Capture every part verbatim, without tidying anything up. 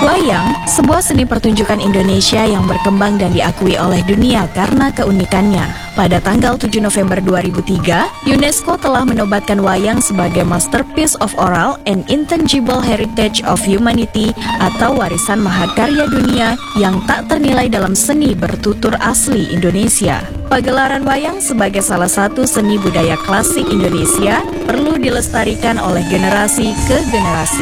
Wayang, sebuah seni pertunjukan Indonesia yang berkembang dan diakui oleh dunia karena keunikannya. Pada tanggal tujuh November dua ribu tiga, UNESCO telah menobatkan wayang sebagai Masterpiece of Oral and Intangible Heritage of Humanity atau warisan mahakarya dunia yang tak ternilai dalam seni bertutur asli Indonesia. Pagelaran wayang sebagai salah satu seni budaya klasik Indonesia perlu dilestarikan oleh generasi ke generasi.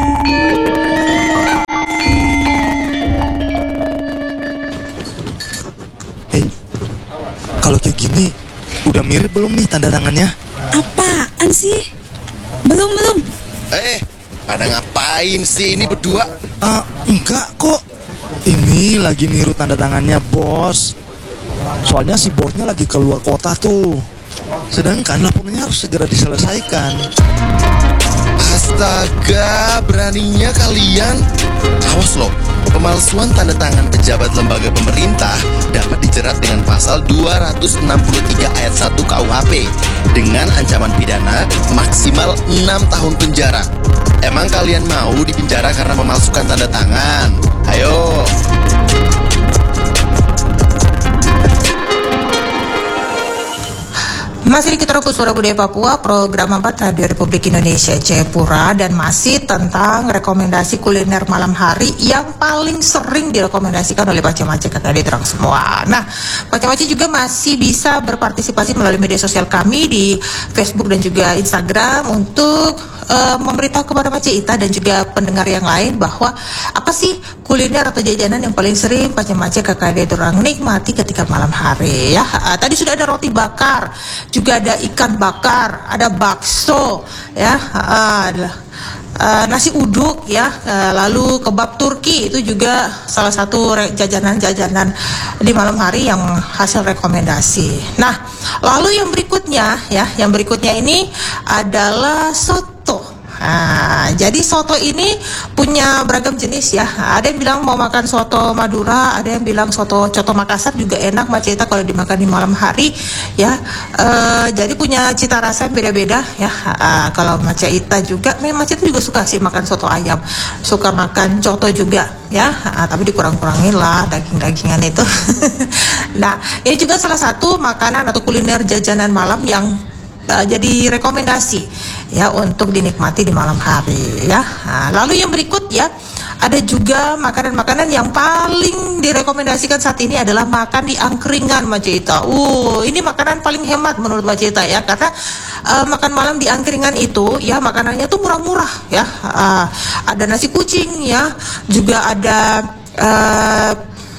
Kalau kayak gini, udah mirip belum nih tanda tangannya? Apaan sih? Belum, belum. Eh, pada ngapain sih ini berdua? Uh, enggak kok. Ini lagi niru tanda tangannya, bos. Soalnya si bosnya lagi keluar kota tuh. Sedangkan laporannya harus segera diselesaikan. Astaga, beraninya kalian. Awas loh, pemalsuan tanda tangan pejabat lembaga pemerintah dapat dijerat dengan pasal dua ratus enam puluh tiga ayat satu K U H P dengan ancaman pidana maksimal enam tahun penjara. Emang kalian mau dipenjara karena memalsukan tanda tangan? Ayo. Masih di Kitaroko Suara Budaya Papua, program empat Radio Republik Indonesia Jayapura, dan masih tentang rekomendasi kuliner malam hari yang paling sering direkomendasikan oleh Pace-Mace kakak adik terang semua. Nah, Pace-Mace juga masih bisa berpartisipasi melalui media sosial kami di Facebook dan juga Instagram untuk uh, memberitahu kepada Pace Ita dan juga pendengar yang lain bahwa apa sih kuliner atau jajanan yang paling sering Pace-Mace kakak adik terang nikmati ketika malam hari ya. Uh, tadi sudah ada roti bakar, juga ada ikan bakar, ada bakso, ya, ada uh, nasi uduk, ya, uh, lalu kebab Turki itu juga salah satu jajanan-jajanan di malam hari yang hasil rekomendasi. Nah, lalu yang berikutnya, ya, yang berikutnya ini adalah soto. Nah, jadi soto ini punya beragam jenis ya. Ada yang bilang mau makan soto Madura, ada yang bilang soto coto Makassar juga enak Mbak Cita kalau dimakan di malam hari ya. E, jadi punya cita rasa yang beda-beda ya. E, kalau Mbak Cita juga, memang Mbak Cita juga suka sih makan soto ayam, suka makan coto juga ya. E, tapi dikurang-kurangin lah daging-dagingan itu. Nah, ini juga salah satu makanan atau kuliner jajanan malam yang Uh, jadi rekomendasi ya untuk dinikmati di malam hari ya. Nah, lalu yang berikut ya, ada juga makanan-makanan yang paling direkomendasikan saat ini adalah makan di angkringan Mbak Cita. Uh, ini makanan paling hemat menurut Mbak Cita ya, karena uh, makan malam di angkringan itu ya makanannya tuh murah-murah ya. Uh, ada nasi kucing ya, juga ada uh,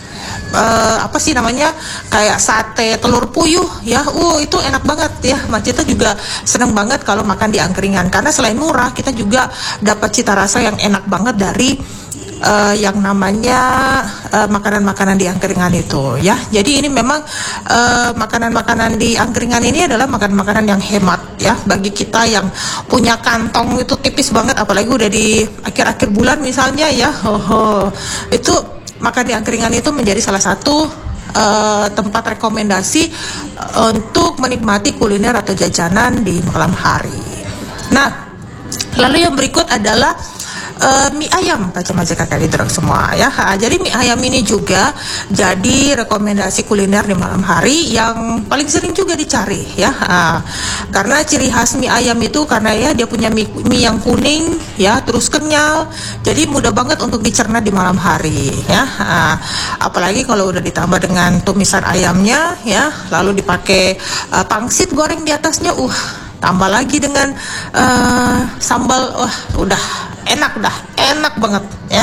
Uh, apa sih namanya, kayak sate telur puyuh ya. Uh itu enak banget ya. Mbak Cita juga seneng banget kalau makan di angkringan, karena selain murah kita juga dapat cita rasa yang enak banget dari uh, yang namanya uh, makanan-makanan di angkringan itu ya. Jadi ini memang uh, makanan-makanan di angkringan ini adalah makanan-makanan yang hemat ya bagi kita yang punya kantong itu tipis banget, apalagi udah di akhir-akhir bulan misalnya ya. Oh, oh. Itu makan di angkringan itu menjadi salah satu uh, tempat rekomendasi uh, untuk menikmati kuliner atau jajanan di malam hari. Nah, lalu yang berikut adalah Uh, mie ayam Pace-Mace kakak adik semua ya. Ha, jadi mie ayam ini juga jadi rekomendasi kuliner di malam hari yang paling sering juga dicari ya. Ha, karena ciri khas mie ayam itu karena ya dia punya mie, mie yang kuning ya, terus kenyal, jadi mudah banget untuk dicerna di malam hari ya. Ha, apalagi kalau udah ditambah dengan tumisan ayamnya ya, lalu dipakai uh, pangsit goreng di atasnya, uh tambah lagi dengan uh, sambal, wah udah enak, dah enak banget ya.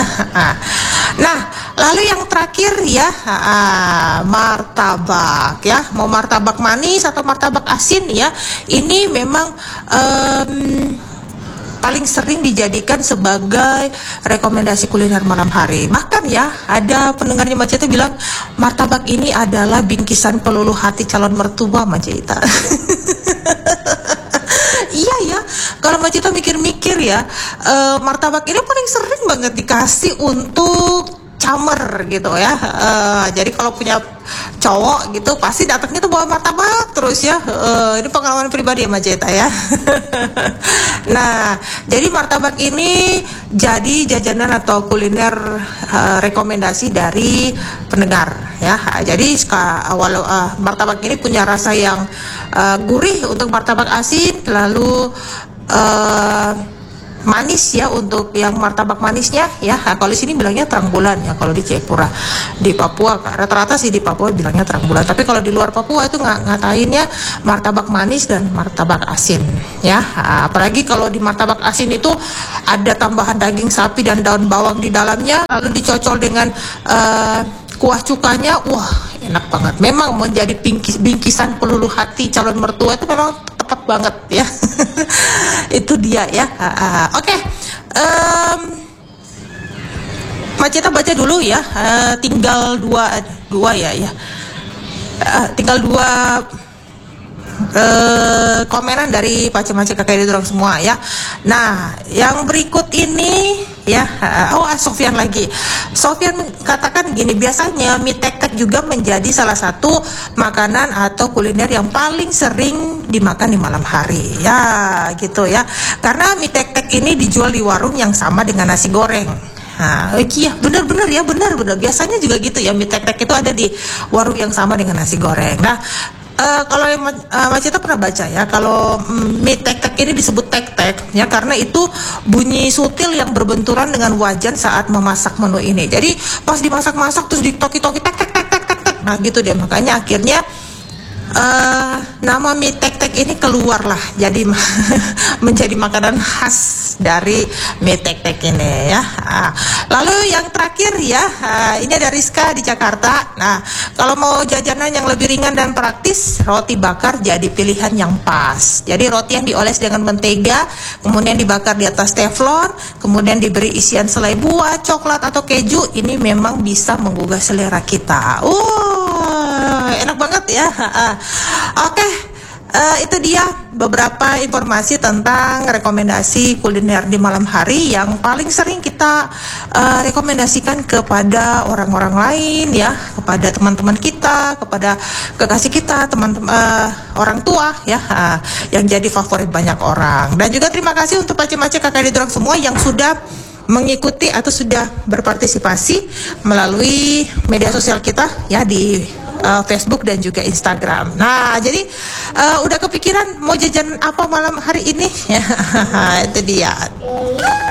Nah, lalu yang terakhir ya, martabak ya. Mau martabak manis atau martabak asin ya, ini memang um, paling sering dijadikan sebagai rekomendasi kuliner malam hari. Bahkan ya, ada pendengarnya Mbak Cita bilang martabak ini adalah bingkisan peluluh hati calon mertua Mbak Cita. Iya ya, kalau Mbak Cita mikir-mikir ya, uh, martabak ini paling sering banget dikasih untuk camer gitu ya. Uh, jadi kalau punya cowok gitu pasti datangnya tuh bawa martabak terus ya. Uh, ini pengalaman pribadi ya Maceta ya. Nah, jadi martabak ini jadi jajanan atau kuliner uh, rekomendasi dari pendengar ya. Jadi awal uh, martabak ini punya rasa yang uh, gurih untuk martabak asin, lalu uh, manis ya untuk yang martabak manisnya ya. Nah, kalau di sini bilangnya terang bulan ya kalau di Jayapura. Di Papua rata-rata sih di Papua bilangnya terang bulan. Tapi kalau di luar Papua itu nggak ngatainnya martabak manis dan martabak asin ya. Nah, apalagi kalau di martabak asin itu ada tambahan daging sapi dan daun bawang di dalamnya, lalu dicocol dengan uh, kuah cukanya, wah enak banget. Memang menjadi bingkis, bingkisan peluluh hati calon mertua itu memang tepat banget ya. Itu dia ya. Uh, Oke, okay. um, Maceta baca dulu ya. Uh, tinggal dua dua ya ya. Uh, tinggal dua uh, komenan dari Pace-Mace K K R I Dorang semua ya. Nah, yang berikut ini ya, oh Sofian lagi. Sofian katakan gini, biasanya mie tek-tek juga menjadi salah satu makanan atau kuliner yang paling sering dimakan di malam hari. Ya, gitu ya. Karena mie tek-tek ini dijual di warung yang sama dengan nasi goreng. Nah, iya benar-benar ya, benar-benar. Biasanya juga gitu ya, mie tek-tek itu ada di warung yang sama dengan nasi goreng. Nah, Uh, kalau uh, Maceta pernah baca ya, kalau mm, mie tek-tek ini disebut tek-tek ya karena itu bunyi sutil yang berbenturan dengan wajan saat memasak menu ini. Jadi pas dimasak-masak terus ditoki-toki tek-tek-tek-tek-tek, nah gitu deh, makanya akhirnya uh, nama mie tek-tek ini keluar lah, jadi menjadi makanan khas dari mie tek-tek ini ya. Nah, lalu yang terakhir ya, uh, ini ada Rizka di Jakarta. Nah, kalau mau jajanan yang lebih ringan dan praktis, roti bakar jadi pilihan yang pas. Jadi roti yang dioles dengan mentega, kemudian dibakar di atas teflon, kemudian diberi isian selai buah, coklat atau keju, ini memang bisa menggugah selera kita. Uh, enak banget ya. Uh, Oke. Okay. Uh, itu dia beberapa informasi tentang rekomendasi kuliner di malam hari yang paling sering kita uh, rekomendasikan kepada orang-orang lain ya, kepada teman-teman kita, kepada kekasih kita, teman-teman uh, orang tua ya, uh, yang jadi favorit banyak orang. Dan juga terima kasih untuk Pace-Mace K K R I Dorang semua yang sudah mengikuti atau sudah berpartisipasi melalui media sosial kita ya di Uh, Facebook dan juga Instagram. Nah, jadi uh, udah kepikiran mau jajan apa malam hari ini? Itu dia.